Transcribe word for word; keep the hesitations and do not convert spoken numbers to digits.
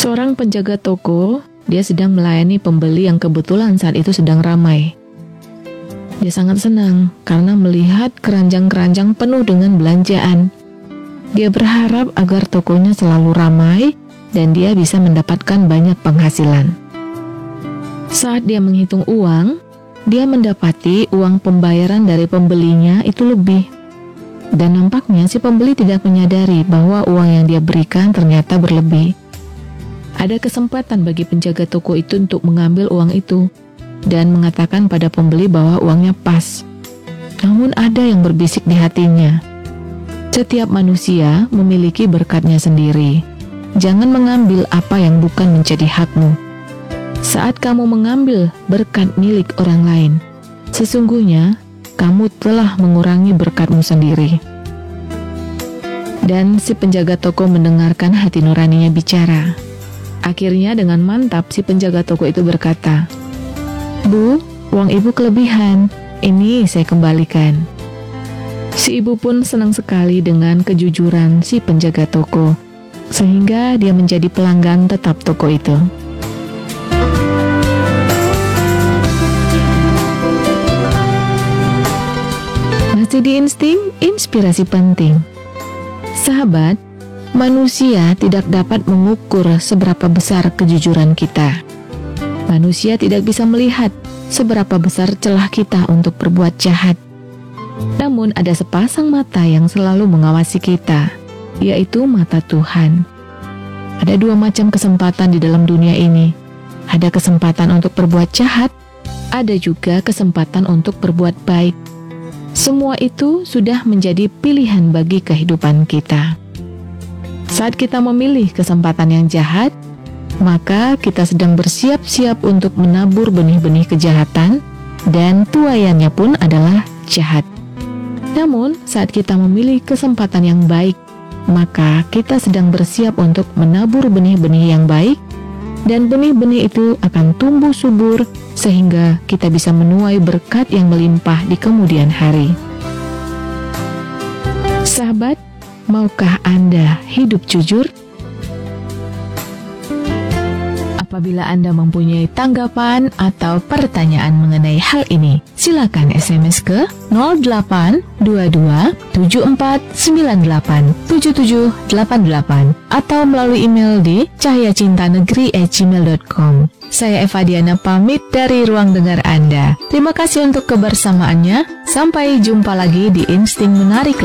Seorang penjaga toko, dia sedang melayani pembeli yang kebetulan saat itu sedang ramai. Dia sangat senang karena melihat keranjang-keranjang penuh dengan belanjaan. Dia berharap agar tokonya selalu ramai dan dia bisa mendapatkan banyak penghasilan. Saat dia menghitung uang, dia mendapati uang pembayaran dari pembelinya itu lebih. Dan nampaknya si pembeli tidak menyadari bahwa uang yang dia berikan ternyata berlebih. Ada kesempatan bagi penjaga toko itu untuk mengambil uang itu dan mengatakan pada pembeli bahwa uangnya pas. Namun ada yang berbisik di hatinya. Setiap manusia memiliki berkatnya sendiri. Jangan mengambil apa yang bukan menjadi hakmu. Saat kamu mengambil berkat milik orang lain, sesungguhnya kamu telah mengurangi berkatmu sendiri. Dan si penjaga toko mendengarkan hati nuraninya bicara. Akhirnya dengan mantap si penjaga toko itu berkata, "Bu, uang ibu kelebihan, ini saya kembalikan." Si ibu pun senang sekali dengan kejujuran si penjaga toko, sehingga dia menjadi pelanggan tetap toko itu. Masih di Insting, inspirasi penting. Sahabat, manusia tidak dapat mengukur seberapa besar kejujuran kita. Manusia tidak bisa melihat seberapa besar celah kita untuk berbuat jahat. Namun ada sepasang mata yang selalu mengawasi kita, yaitu mata Tuhan. Ada dua macam kesempatan di dalam dunia ini. Ada kesempatan untuk berbuat jahat, ada juga kesempatan untuk berbuat baik. Semua itu sudah menjadi pilihan bagi kehidupan kita. Saat kita memilih kesempatan yang jahat, maka kita sedang bersiap-siap untuk menabur benih-benih kejahatan, dan tuaiannya pun adalah jahat. Namun, saat kita memilih kesempatan yang baik, maka kita sedang bersiap untuk menabur benih-benih yang baik, dan benih-benih itu akan tumbuh subur sehingga kita bisa menuai berkat yang melimpah di kemudian hari. Sahabat, maukah Anda hidup jujur? Apabila Anda mempunyai tanggapan atau pertanyaan mengenai hal ini, silakan S M S ke nol delapan dua dua tujuh empat sembilan delapan tujuh tujuh delapan delapan atau melalui email di cahyacintanegeri at gmail dot com. Saya Eva Diana pamit dari ruang dengar Anda. Terima kasih untuk kebersamaannya. Sampai jumpa lagi di Insting Menarik.